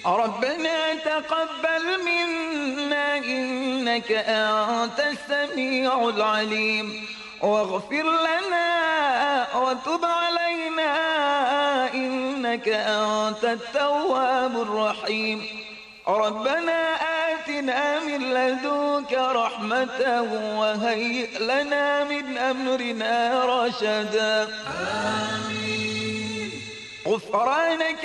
ربنا تقبل منا إنك أنت السميع العليم واغفر لنا وتب علينا إنك أنت التواب الرحيم ربنا آتنا من لدنك رحمة وهيئ لنا من أمرنا رشدا. آمين. غفرانك